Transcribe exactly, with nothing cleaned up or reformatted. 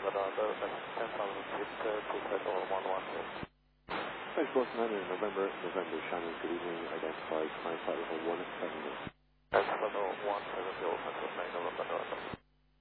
November, ten thousand feet, two title one one two. Thanks, Boston nine November, November, Shannon, good evening, identified, climb flight level one seventy. That's level one seventy, Central nine November, November.